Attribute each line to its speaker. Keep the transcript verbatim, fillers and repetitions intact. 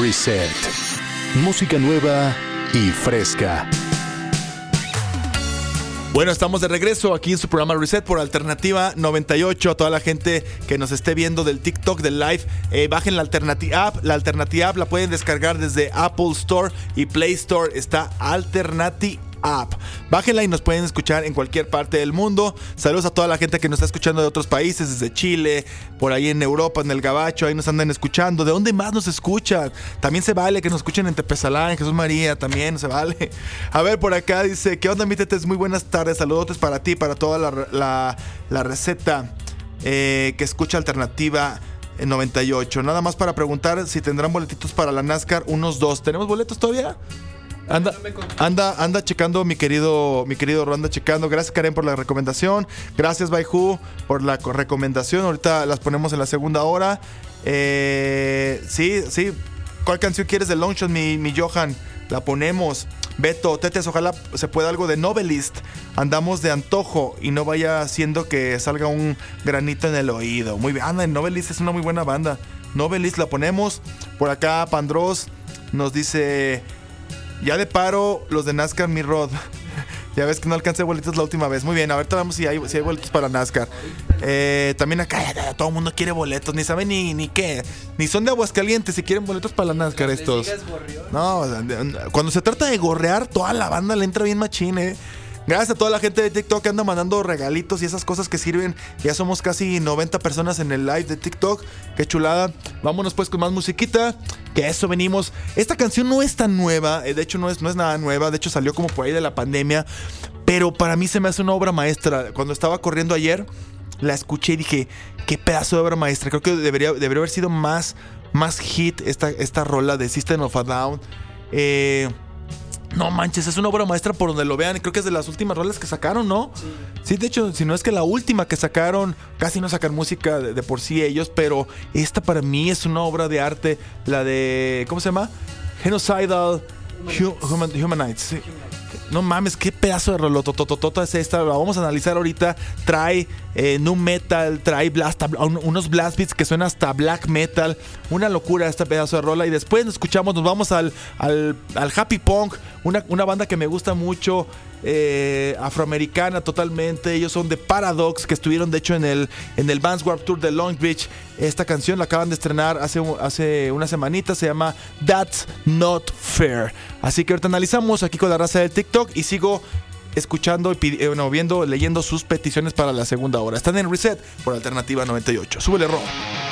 Speaker 1: Reset. Música nueva y fresca.
Speaker 2: Bueno, estamos de regreso aquí en su programa Reset por Alternativa noventa y ocho. A toda la gente que nos esté viendo del TikTok, del live, eh, bajen la Alternativa App. La Alternativa App la pueden descargar desde Apple Store y Play Store. Está Alternativa App. Bájenla y nos pueden escuchar en cualquier parte del mundo. Saludos a toda la gente que nos está escuchando de otros países, desde Chile, por ahí en Europa, en el Gabacho, ahí nos andan escuchando. ¿De dónde más nos escuchan? También se vale que nos escuchen en Tepezalá, en Jesús María, también se vale. A ver, por acá dice, ¿qué onda, mi tetes? Muy buenas tardes, saludotes para ti, para toda la, la, la receta eh, que escucha Alternativa noventa y ocho. Nada más para preguntar si tendrán boletitos para la NASCAR, unos dos. ¿Tenemos boletos todavía? Anda, anda, anda checando, mi querido, mi querido Ro, anda checando. Gracias, Karen, por la recomendación. Gracias, Baihu, por la recomendación. Ahorita las ponemos en la segunda hora. Eh, sí, sí. ¿Cuál canción quieres de Longshot, mi, mi Johan? La ponemos. Beto, Tetes, ojalá se pueda algo de Novelist. Andamos de antojo y no vaya haciendo que salga un granito en el oído. Muy bien, anda, Novelist es una muy buena banda. Novelist la ponemos. Por acá, Pandros nos dice... Ya de paro los de NASCAR, mi Rod. Ya ves que no alcancé boletos la última vez. Muy bien, ahorita vamos si hay, si hay boletos para NASCAR. Eh, también acá todo el mundo quiere boletos. Ni saben ni, ni qué. Ni son de Aguascalientes si quieren boletos para la NASCAR estos. No, cuando se trata de gorrear, toda la banda le entra bien machín, eh. Gracias a toda la gente de TikTok que anda mandando regalitos y esas cosas que sirven. Ya somos casi noventa personas en el live de TikTok. Qué chulada. Vámonos pues con más musiquita. Que a eso venimos. Esta canción no es tan nueva. De hecho no es, no es nada nueva. De hecho salió como por ahí de la pandemia. Pero para mí se me hace una obra maestra. Cuando estaba corriendo ayer, la escuché y dije, qué pedazo de obra maestra. Creo que debería, debería haber sido más, más hit esta, esta rola de System of a Down. Eh... No manches, es una obra maestra por donde lo vean. Creo que es de las últimas rolas que sacaron, ¿no? Sí. Sí, de hecho, si no es que la última que sacaron. Casi no sacan música de, de por sí ellos, pero esta para mí es una obra de arte. La de... ¿Cómo se llama? Genocidal Humanites. Humanites, sí. No mames, qué pedazo de rolotototota es esta. La vamos a analizar ahorita. Trae eh, nu metal, trae blast, unos blast beats que suenan hasta black metal. Una locura este pedazo de rola. Y después nos escuchamos, nos vamos al, al, al happy punk. Una, una banda que me gusta mucho. Eh, afroamericana totalmente. Ellos son de Paradox, que estuvieron de hecho en el, en el Vans Warped Tour de Long Beach. Esta canción la acaban de estrenar hace, hace una semanita. Se llama That's Not Fair. Así que ahorita analizamos aquí con la raza del TikTok. Y sigo escuchando, y bueno, viendo, leyendo sus peticiones para la segunda hora. Están en Reset por Alternativa noventa y ocho. Súbele, Ro.